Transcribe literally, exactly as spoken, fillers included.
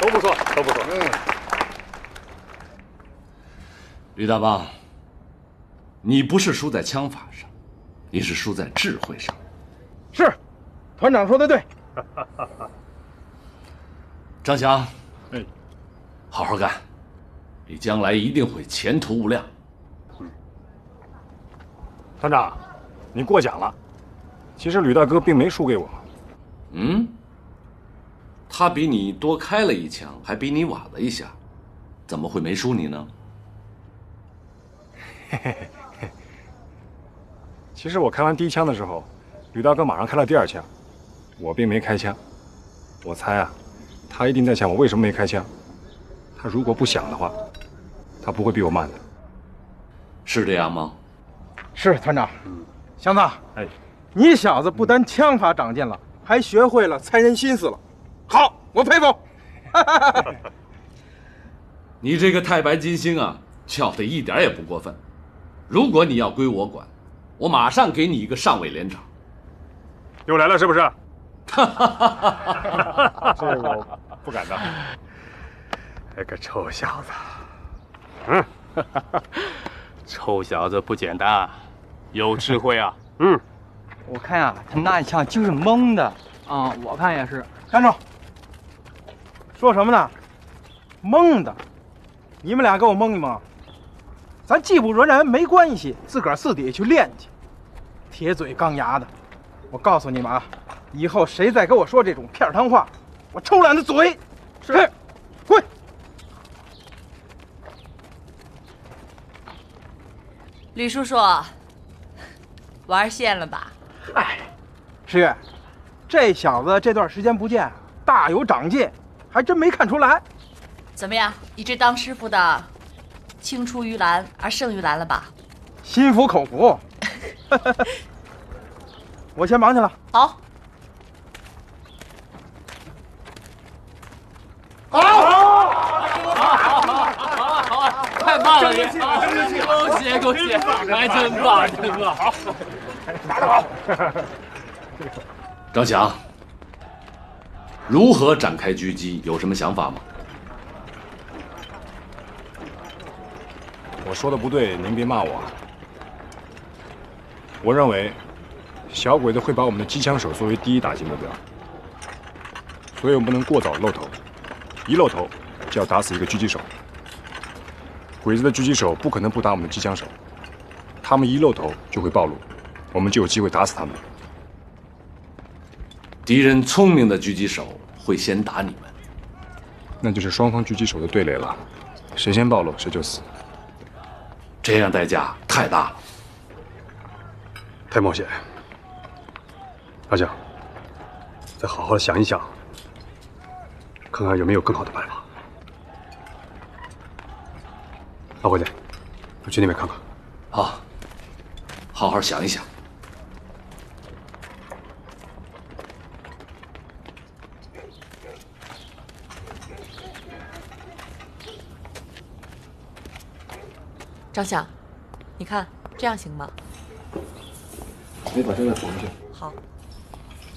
都不错，都不错。 嗯， 吕大帮，你不是输在枪法上，你是输在智慧上。 是，团长说的对。 张翔， 哎， 好好干，你将来一定会前途无量。 嗯，团长，你过奖了。其实吕大哥并没输给我。 嗯，他比你多开了一枪，还比你晚了一下，怎么会没输你呢？ 嘿嘿嘿。其实我开完第一枪的时候，吕大哥马上开了第二枪，我并没开枪。我猜啊，他一定在想我为什么没开枪。他如果不想的话，他不会比我慢的。 是这样吗？ 是团长。 嗯， 祥子， 哎， 你小子不但枪法长进了，还学会了猜人心思了。好，我佩服。 你这个太白金星啊，叫的一点也不过分。如果你要归我管，我马上给你一个上尉连长。 又来了是不是？这我不敢当。 那个臭小子，嗯，臭小子不简单，有智慧啊。 嗯， 我看啊，他那一枪就是蒙的。啊、嗯，我看也是。 站住！说什么呢？蒙的？你们俩给我蒙一蒙。咱技不如人没关系，自个儿私底下去练去。铁嘴钢牙的，我告诉你们啊，以后谁再给我说这种片儿汤话，我抽烂他嘴！是，滚！ 吕叔叔，玩线了吧？ 哎，十月，这小子这段时间不见，大有长进，还真没看出来。 怎么样，你这当师傅的，青出于蓝而胜于蓝了吧？ 心服口服。我先忙去了。 好。 好，好，好，好，好，太棒了！你，恭喜恭喜，还真棒，真棒！好， 打得好。 张翔，如何展开狙击？有什么想法吗？ 我说的不对，您别骂我。我认为，小鬼子会把我们的机枪手作为第一打击目标，所以我们不能过早露头。一露头就要打死一个狙击手。鬼子的狙击手不可能不打我们的机枪手，他们一露头就会暴露，我们就有机会打死他们。 敌人聪明的狙击手会先打你们， 那就是双方狙击手的对垒了，谁先暴露谁就死。 这样代价太大了， 太冒险。阿将，再好好想一想，看看有没有更好的办法。老伙计，我去那边看看。 好，好好想一想。 张翔，你看这样行吗？ 你把这个缝去。 好。